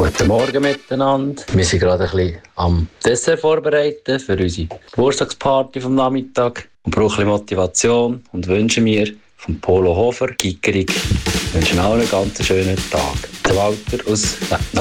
Guten Morgen miteinander. Wir sind gerade ein bisschen am Dessert vorbereiten für unsere Geburtstagsparty vom Nachmittag und brauchen ein bisschen Motivation und wünschen mir vom Polo Hofer, Gickerig, wünschen auch einen ganz schönen Tag. Der Walter aus Lettnau.